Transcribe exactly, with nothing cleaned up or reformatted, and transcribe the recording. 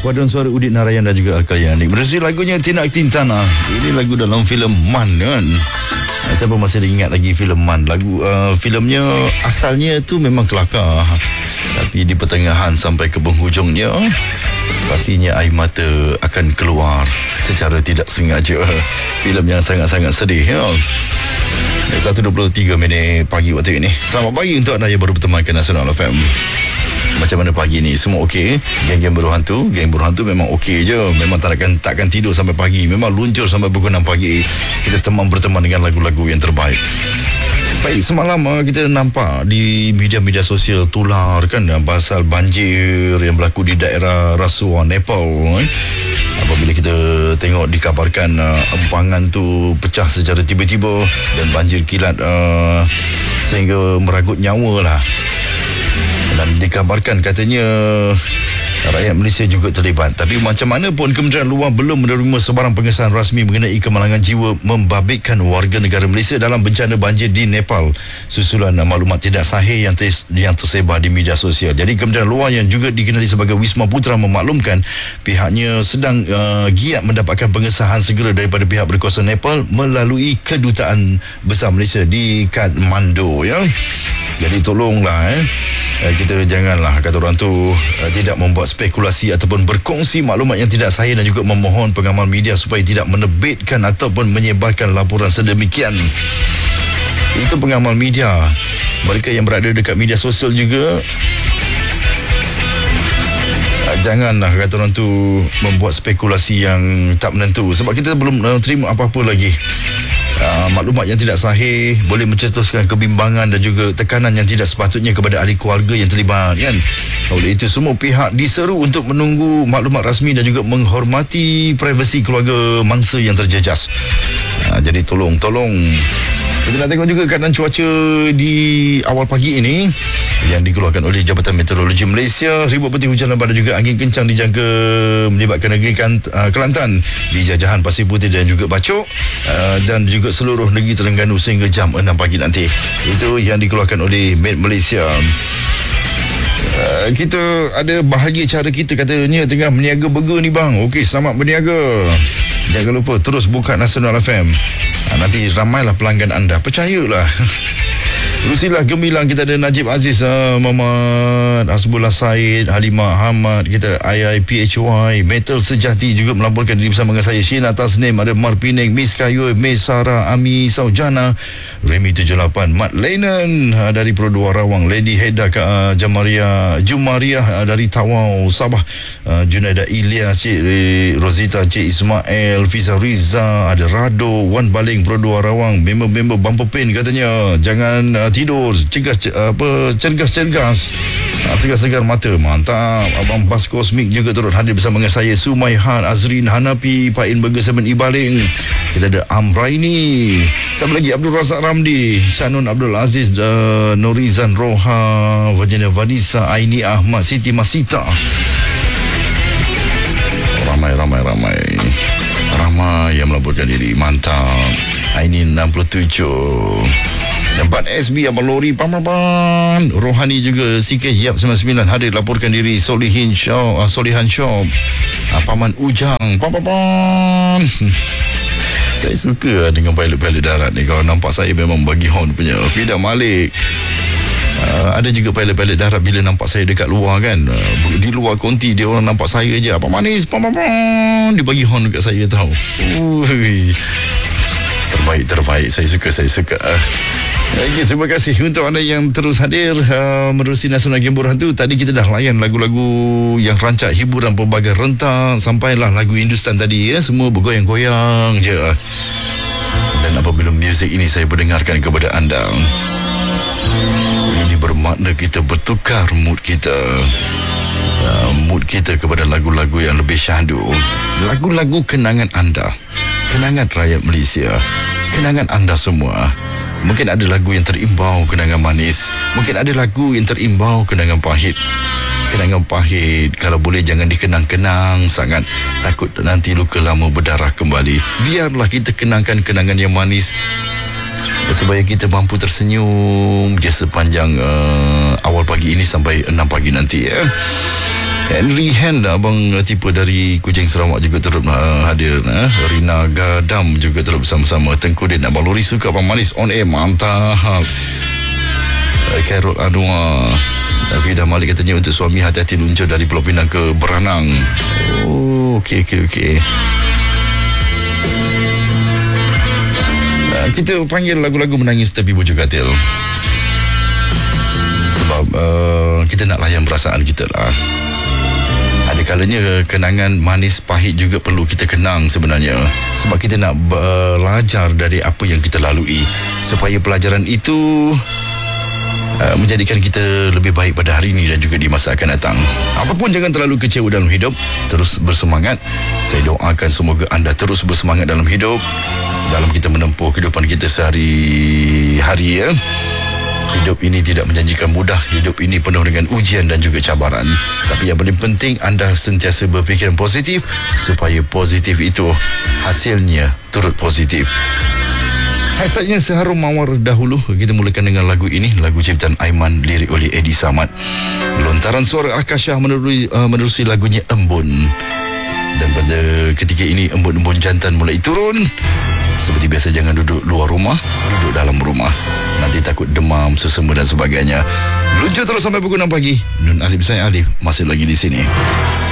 Paduan suara Udit Narayan dan juga Al-Kalyani. Berisi lagunya Tina Tintana. Ini lagu dalam filem Man kan. Siapa masih ingat lagi filem Man? Lagu uh, filmnya asalnya tu memang kelakar, tapi di pertengahan sampai ke penghujungnya pastinya air mata akan keluar secara tidak sengaja. Filem yang sangat-sangat sedih ya. satu dua puluh tiga minit pagi waktu ini. Selamat pagi untuk anda yang baru bertemankan Nasional F M. Macam mana pagi ni? Semua okey? Geng-geng berhantu, geng berhantu memang okey je. Memang takkan takkan tidur sampai pagi. Memang luncur sampai pukul enam pagi. Kita teman berteman dengan lagu-lagu yang terbaik. Baik, semalam kita nampak di media-media sosial tular kan pasal banjir yang berlaku di daerah Rasuah, Nepal. Eh? Apabila kita tengok dikabarkan uh, empangan tu pecah secara tiba-tiba dan banjir kilat uh, sehingga meragut nyawa lah. Dan dikabarkan katanya rakyat Malaysia juga terlibat. Tapi macam mana pun Kementerian Luar belum menerima sebarang pengesahan rasmi mengenai kemalangan jiwa membabitkan warga negara Malaysia dalam bencana banjir di Nepal susulan maklumat tidak sahih yang, tes, yang tersebar di media sosial. Jadi Kementerian Luar yang juga dikenali sebagai Wisma Putra memaklumkan pihaknya sedang uh, giat mendapatkan pengesahan segera daripada pihak berkuasa Nepal melalui Kedutaan Besar Malaysia di Kathmandu ya. Jadi tolonglah eh kita janganlah kata orang tu uh, tidak membuat spekulasi ataupun berkongsi maklumat yang tidak sahih dan juga memohon pengamal media supaya tidak menerbitkan ataupun menyebarkan laporan sedemikian. Itu pengamal media. Mereka yang berada dekat media sosial juga uh, janganlah kata orang tu membuat spekulasi yang tak menentu, sebab kita belum uh, terima apa-apa lagi. Uh, maklumat yang tidak sahih boleh mencetuskan kebimbangan dan juga tekanan yang tidak sepatutnya kepada ahli keluarga yang terlibat kan. Oleh itu semua pihak diseru untuk menunggu maklumat rasmi dan juga menghormati privasi keluarga mangsa yang terjejas. Uh, jadi tolong tolong kita nak tengok juga keadaan cuaca di awal pagi ini yang dikeluarkan oleh Jabatan Meteorologi Malaysia. Ribut peti hujan lebat dan juga angin kencang dijangka melibatkan negeri uh, Kelantan, di Jajahan, Pasir Putih dan juga Bacok uh, dan juga seluruh negeri Terengganu sehingga jam enam pagi nanti. Itu yang dikeluarkan oleh Met Malaysia. Uh, kita ada bahagia cara kita katanya tengah berniaga burger ni bang. Okey, selamat berniaga. Jangan lupa terus buka Nasional F M. Ha, nanti ramailah pelanggan anda. Percayalah. Rusilah gemilang. Kita ada Najib Aziz, uh, Muhammad Hasbullah Said, Halimah Ahmad, kita I I P H Y, Metal Sejati juga melaporkan diri bersama dengan saya, Sheena Tasnim, ada Mar Penang, Miss Kayu, Miss Sarah, Ami Saujana, Remy tujuh lapan, Mat Lennon uh, dari Pro dua Rawang, Lady Heda uh, Jamaria Jumariah uh, dari Tawau Sabah, uh, Junaida Ilyas, Cik Rosita, Cik Ismail, Fiza Riza, ada Rado, Wan Baling Pro dua Rawang, member-member Bumper Pain katanya jangan uh, tidur, cergas apa cergas-cergas, segar-segar mata. Mantap. Abang Bas Kosmik juga turut hadir bersama dengan saya, Sumaihan, Azrin Hanapi, Pak In Burger Seven Ibaling. Kita ada Amraini, siapa lagi, Abdul Razak Ramdi, Shanun Abdul Aziz, uh, Norizan Roha, Virginia Vanessa, Aini Ahmad, Siti Masita. Ramai ramai ramai ramai yang melaporkan diri. Mantap. Aini enam puluh tujuh. Tempat S B Abang Lori Pamapan, Rohani juga C K Yap sembilan puluh sembilan hadir laporkan diri. Solihin Shop, uh, Solihan Shop, uh, Paman Ujang Pamapan. Saya suka dengan pilot-pilot darat ni. Kalau nampak saya memang bagi horn punya. Fida Malik, uh, ada juga pilot-pilot darat bila nampak saya dekat luar kan, uh, di luar konti dia orang nampak saya je, Pak Manis Pamapan, dia bagi horn dekat saya tahu. Ui. Terbaik, terbaik. Saya suka, saya suka. Okay, terima kasih untuk anda yang terus hadir uh, menerusi Nasional Game Berhantu. Tadi kita dah layan lagu-lagu yang rancak hiburan pelbagai rentak, sampailah lagu Hindustan tadi ya, semua bergoyang-goyang je. Dan apabila muzik ini saya berdengarkan kepada anda, ini bermakna kita bertukar mood kita. Uh, mood kita kepada lagu-lagu yang lebih syahdu. Lagu-lagu kenangan anda, kenangan rakyat Malaysia, kenangan anda semua. Mungkin ada lagu yang terimbau kenangan manis, mungkin ada lagu yang terimbau kenangan pahit. Kenangan pahit kalau boleh jangan dikenang-kenang sangat, takut nanti luka lama berdarah kembali. Biarlah kita kenangkan kenangan yang manis supaya kita mampu tersenyum je sepanjang uh, awal pagi ini sampai enam pagi nanti ya. Henry Hand, abang tipe dari Kuching Sarawak juga turut uh, hadir. uh. Rina Gadam juga turut bersama-sama. Tengku Din, abang Lori suka abang manis on air, mantap. uh, Carol Anwar, Fidah Malik katanya untuk suami hati-hati luncur dari Pulau Pinang ke Beranang. Oh, okey okey okey. uh, Kita panggil lagu-lagu menangis tepi bujur katil sebab uh, kita nak layan perasaan kita lah. Ada kalanya kenangan manis pahit juga perlu kita kenang sebenarnya, sebab kita nak belajar dari apa yang kita lalui supaya pelajaran itu uh, menjadikan kita lebih baik pada hari ini dan juga di masa akan datang. Apapun jangan terlalu kecewa dalam hidup, terus bersemangat. Saya doakan semoga anda terus bersemangat dalam hidup, dalam kita menempuh kehidupan kita sehari-hari ya. Hidup ini tidak menjanjikan mudah. Hidup ini penuh dengan ujian dan juga cabaran. Tapi yang paling penting, anda sentiasa berfikiran positif supaya positif itu hasilnya turut positif. Hashtagnya seharum mawar dahulu. Kita mulakan dengan lagu ini, lagu ciptaan Aiman, lirik oleh Eddie Samad. Lontaran suara Akasha menerusi, uh, menerusi lagunya Embun. Dan pada ketika ini embun-embun jantan mulai turun. Seperti biasa, jangan duduk luar rumah, duduk dalam rumah. Nanti takut demam, sesama dan sebagainya. Luncur terus sampai pukul enam pagi. Nun Alif, saya Alif, masih lagi di sini.